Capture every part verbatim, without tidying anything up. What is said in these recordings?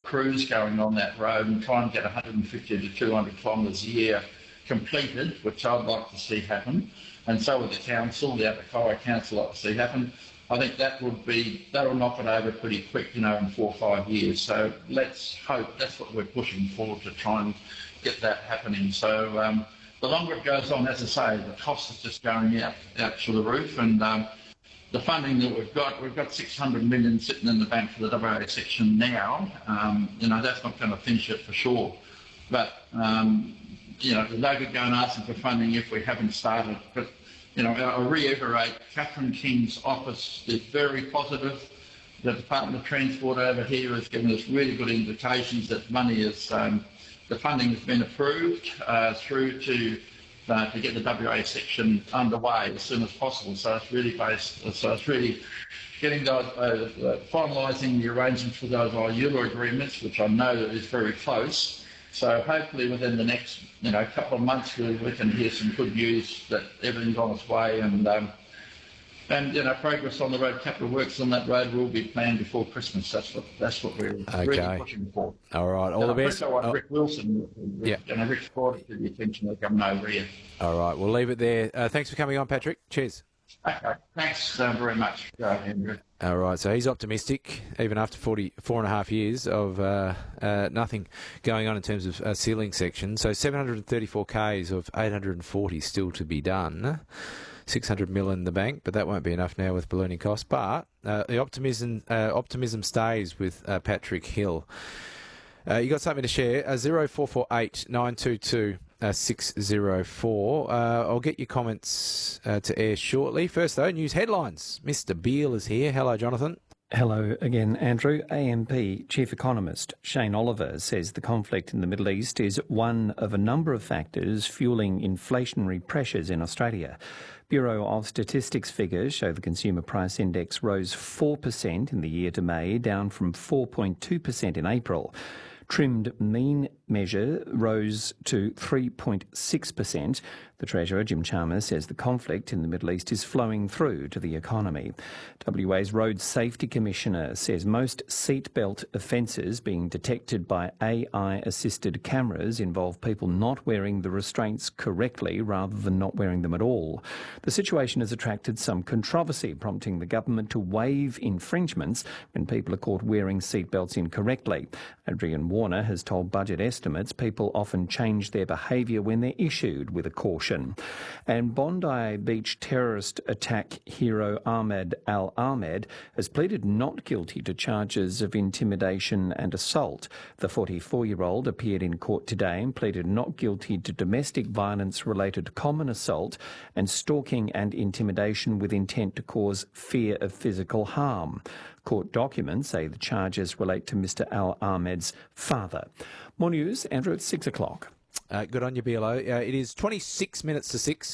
crews going on that road and try and get one hundred fifty to two hundred kilometres a year completed, which I'd like to see happen, and so would the council, the Abercowie Council like to see happen. I think that would be, that'll knock it over pretty quick, you know, in four or five years. So let's hope that's what we're pushing for, to try and get that happening. So um, the longer it goes on, as I say, the cost is just going out, out to the roof, and um, the funding that we've got, we've got six hundred million sitting in the bank for the W A section now. Um, you know, that's not going to finish it for sure. But, um, you know, no good going asking for funding if we haven't started. But, you know, I reiterate, Catherine King's office is very positive. The Department of Transport over here has given us really good indications that money is, um, the funding has been approved uh, through to uh, to get the W A section underway as soon as possible. So it's really based, so it's really getting those, uh, uh, finalising the arrangements for those I U L A agreements, which I know that is very close. So hopefully within the next, you know, couple of months we, we can hear some good news that everything's on its way, and um, and you know, progress on the road, capital works on that road will be planned before Christmas. That's what that's what we're okay. really pushing for. All right, all and the I best. What oh. Rick Wilson, Rick, yeah, and Rick brought it to the attention of the government over here. All right, we'll leave it there. Uh, thanks for coming on, Patrick. Cheers. Okay, thanks uh, very much, uh, Andrew. All right, so he's optimistic, even after forty-four and a half years of uh, uh, nothing going on in terms of uh, ceiling section. So seven hundred thirty-four kays of eight hundred forty still to be done. six hundred mil in the bank, but that won't be enough now with ballooning costs. But uh, the optimism uh, optimism stays with uh, Patrick Hill. Uh, you got something to share? Uh, zero four four eight nine two two. Uh, six zero four. Uh, I'll get your comments uh, to air shortly. First, though, news headlines. Mister Beale is here. Hello, Jonathan. Hello again, Andrew. A M P Chief Economist Shane Oliver says the conflict in the Middle East is one of a number of factors fueling inflationary pressures in Australia. Bureau of Statistics figures show the Consumer Price Index rose four percent in the year to May, down from four point two percent in April. Trimmed mean measure rose to three point six percent. The Treasurer, Jim Chalmers, says the conflict in the Middle East is flowing through to the economy. W A's Road Safety Commissioner says most seatbelt offences being detected by A I-assisted cameras involve people not wearing the restraints correctly rather than not wearing them at all. The situation has attracted some controversy, prompting the government to waive infringements when people are caught wearing seatbelts incorrectly. Adrian Warner has told Budget Estimates people often change their behaviour when they're issued with a caution. And Bondi Beach terrorist attack hero Ahmed Al-Ahmed has pleaded not guilty to charges of intimidation and assault. The forty-four-year-old appeared in court today and pleaded not guilty to domestic violence-related common assault and stalking and intimidation with intent to cause fear of physical harm. Court documents say the charges relate to Mister Al-Ahmed's father. More news, Andrew, at six o'clock. Uh, good on you, B L O. Uh, it is twenty-six minutes to six.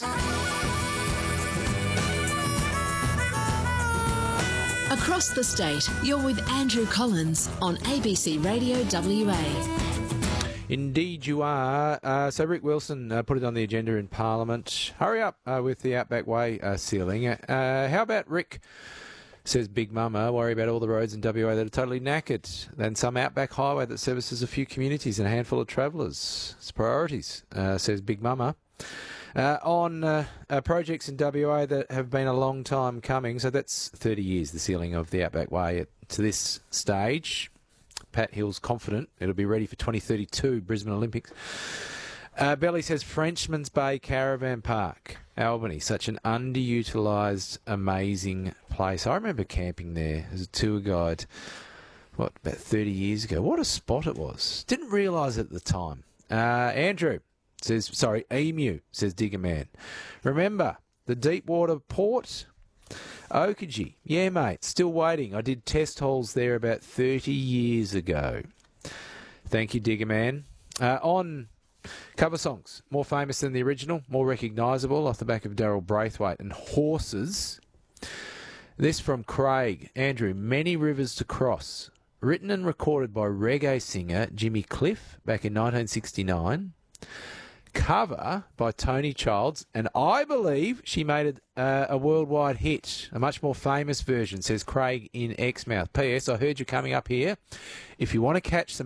Across the state, you're with Andrew Collins on A B C Radio W A. Indeed you are. Uh, so Rick Wilson uh, put it on the agenda in Parliament. Hurry up uh, with the Outback Way uh, ceiling. Uh, how about Rick... Says Big Mama, worry about all the roads in W A that are totally knackered. Then some outback highway that services a few communities and a handful of travellers. It's priorities, uh, says Big Mama. Uh, on uh, uh, projects in W A that have been a long time coming, so that's thirty years, the ceiling of the Outback Way at, to this stage. Pat Hill's confident it'll be ready for twenty thirty-two Brisbane Olympics. Uh, Belly says Frenchman's Bay Caravan Park, Albany, such an underutilised, amazing place. I remember camping there as a tour guide, what, about thirty years ago. What a spot it was. Didn't realise it at the time. Uh, Andrew says, sorry, Emu, says Digger Man. Remember, the Deepwater Port? Oakajee. Yeah, mate, still waiting. I did test holes there about thirty years ago. Thank you, Digger Man. Uh, on... Cover songs, more famous than the original, more recognisable, off the back of Daryl Braithwaite and Horses. This from Craig. Andrew, Many Rivers to Cross. Written and recorded by reggae singer Jimmy Cliff back in nineteen sixty-nine. Cover by Tony Childs, and I believe she made it uh, a worldwide hit, a much more famous version, says Craig in Exmouth. P S. I heard you coming up here. If you want to catch some